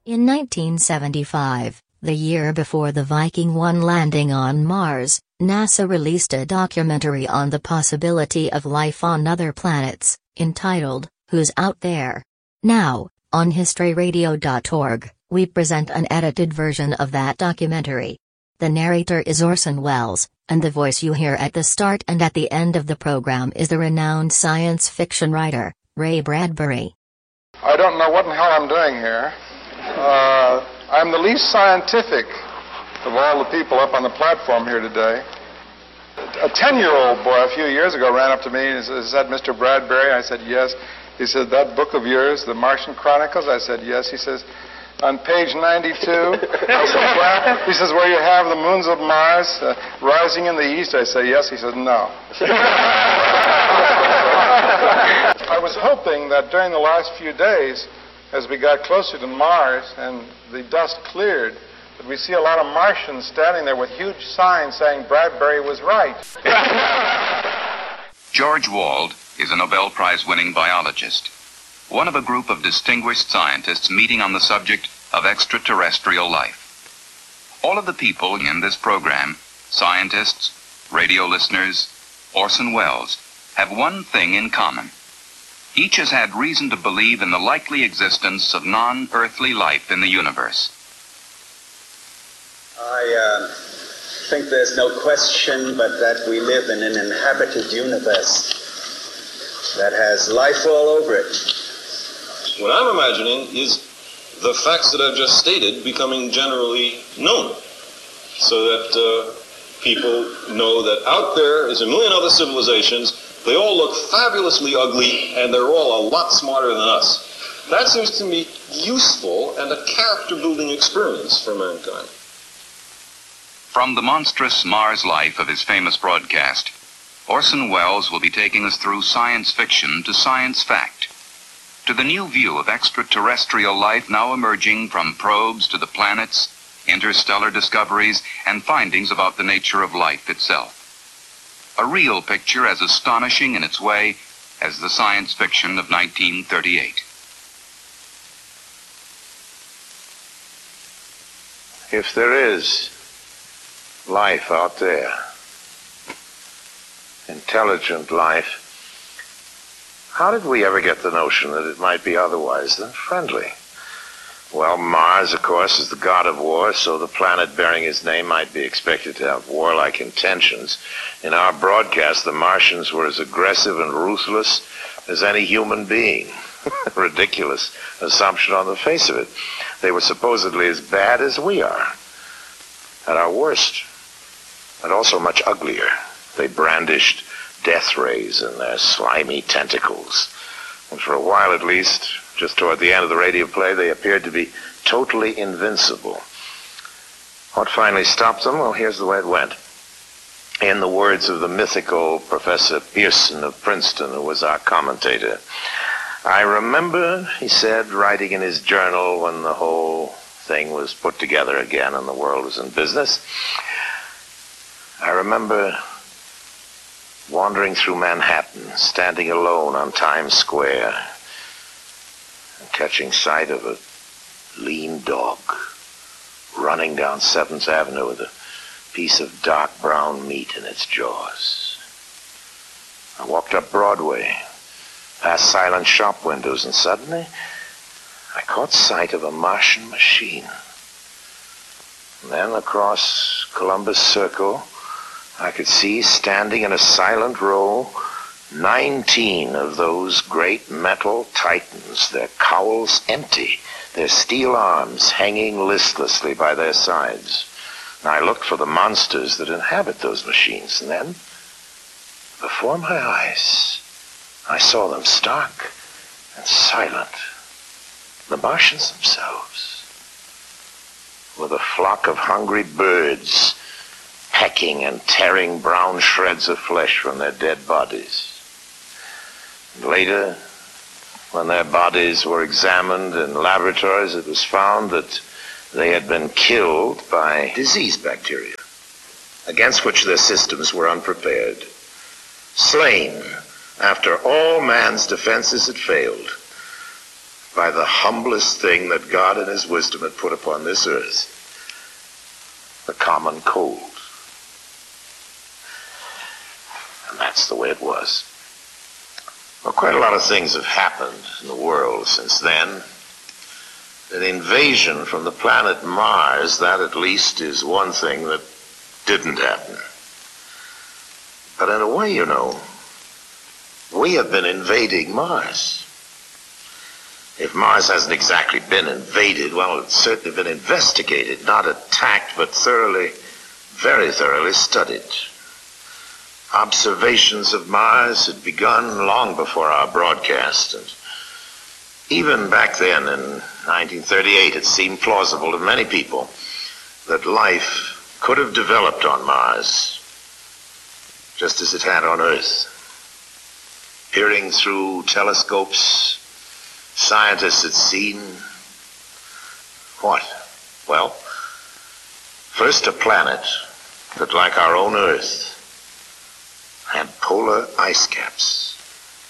In 1975, the year before the Viking 1 landing on Mars, NASA released a documentary on the possibility of life on other planets, entitled, Who's Out There? Now, on historyradio.org, we present an edited version of that documentary. The narrator is Orson Welles, and the voice you hear at the start and at the end of the program is the renowned science fiction writer, Ray Bradbury. I don't know what in the hell I'm doing here. I'm the least scientific of all the people up on the platform here today. A 10-year-old boy a few years ago ran up to me and said, "Mr. Bradbury?" I said, "Yes." He said, "That book of yours, The Martian Chronicles?" I said, "Yes." He says, "On page 92, he says, where you have the moons of Mars rising in the east?" I say, "Yes." He said, "No." I was hoping that during the last few days, as we got closer to Mars and the dust cleared, that we see a lot of Martians standing there with huge signs saying Bradbury was right. George Wald is a Nobel Prize-winning biologist, one of a group of distinguished scientists meeting on the subject of extraterrestrial life. All of the people in this program, scientists, radio listeners, Orson Welles, have one thing in common. Each has had reason to believe in the likely existence of non-earthly life in the universe. I think there's no question but that we live in an inhabited universe that has life all over it. What I'm imagining is the facts that I've just stated becoming generally known, so that people know that out there is a million other civilizations. They all look fabulously ugly, and they're all a lot smarter than us. That seems to me useful and a character-building experience for mankind. From the monstrous Mars life of his famous broadcast, Orson Welles will be taking us through science fiction to science fact, to the new view of extraterrestrial life now emerging from probes to the planets, interstellar discoveries, and findings about the nature of life itself. A real picture as astonishing in its way as the science fiction of 1938. If there is life out there, intelligent life, how did we ever get the notion that it might be otherwise than friendly? Well, Mars, of course, is the god of war, so the planet bearing his name might be expected to have warlike intentions. In our broadcast, the Martians were as aggressive and ruthless as any human being. Ridiculous assumption on the face of it. They were supposedly as bad as we are, at our worst, but also much uglier. They brandished death rays in their slimy tentacles, and for a while at least, just toward the end of the radio play, they appeared to be totally invincible. What finally stopped them? Well, here's the way it went. In the words of the mythical Professor Pearson of Princeton, who was our commentator, "I remember," he said, writing in his journal when the whole thing was put together again and the world was in business, "I remember wandering through Manhattan, standing alone on Times Square, and catching sight of a lean dog running down 7th Avenue with a piece of dark brown meat in its jaws. I walked up Broadway, past silent shop windows, and suddenly I caught sight of a Martian machine. And then across Columbus Circle, I could see, standing in a silent row, 19 of those great metal titans, their cowls empty, their steel arms hanging listlessly by their sides. And I looked for the monsters that inhabit those machines, and then, before my eyes, I saw them stark and silent, the Martians themselves, with a flock of hungry birds pecking and tearing brown shreds of flesh from their dead bodies. And later, when their bodies were examined in laboratories, it was found that they had been killed by disease bacteria, against which their systems were unprepared. Slain after all man's defenses had failed by the humblest thing that God in his wisdom had put upon this earth, the common cold. And that's the way it was. Well, quite a lot of things have happened in the world since then. An invasion from the planet Mars, that at least is one thing that didn't happen. But in a way, you know, we have been invading Mars. If Mars hasn't exactly been invaded, well, it's certainly been investigated, not attacked, but thoroughly, very thoroughly studied. Observations of Mars had begun long before our broadcast, and even back then in 1938, it seemed plausible to many people that life could have developed on Mars, just as it had on Earth. Peering through telescopes, scientists had seen what? Well, first a planet that, like our own Earth, had polar ice caps.